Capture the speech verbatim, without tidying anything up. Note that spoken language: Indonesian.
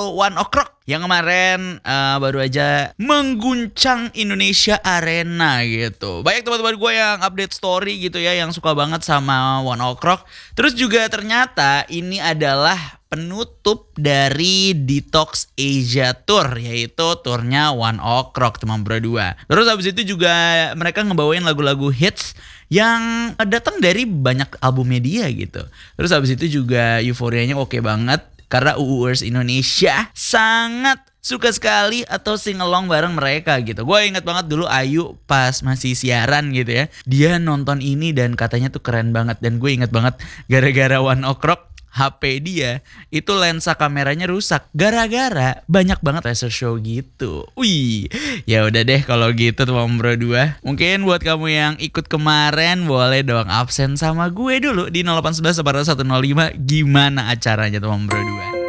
atau One Ok Rock yang kemarin uh, baru aja mengguncang Indonesia Arena gitu. Banyak teman-teman gue yang update story gitu ya, yang suka banget sama One Ok Rock. Terus juga ternyata ini adalah penutup dari Detox Asia Tour, yaitu turnya One Ok Rock teman berdua. Terus habis itu juga mereka ngebawain lagu-lagu hits yang datang dari banyak album media gitu. Terus habis itu juga euforianya oke banget karena U U ers Indonesia sangat suka sekali atau sing along bareng mereka gitu. Gue inget banget dulu Ayu pas masih siaran gitu ya, dia nonton ini dan katanya tuh keren banget. Dan gue inget banget gara-gara One Ok Rock H P dia itu lensa kameranya rusak gara-gara banyak banget laser show gitu. Wih, ya udah deh kalau gitu teman berdua. Mungkin buat kamu yang ikut kemarin boleh dong absen sama gue dulu di nol delapan satu satu delapan satu nol lima. Gimana acaranya teman berdua?